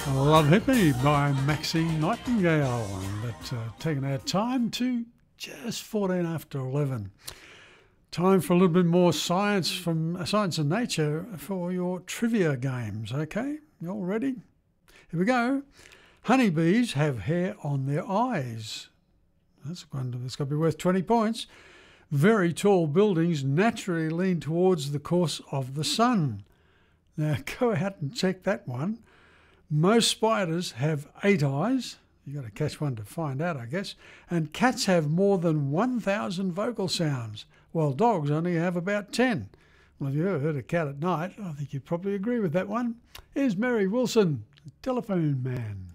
Love Hippie by Maxine Nightingale. But taking our time to just 14 after 11. Time for a little bit more science from Science and Nature for your trivia games, okay? You all ready? Here we go. Honeybees have hair on their eyes. That's one that's got to be worth 20 points. Very tall buildings naturally lean towards the course of the sun. Now go out and check that one. Most spiders have 8 eyes. You've got to catch one to find out, I guess. And cats have more than 1,000 vocal sounds, while dogs only have about 10. Well, if you ever heard a cat at night, I think you'd probably agree with that one. Here's Mary Wilson, Telephone Man.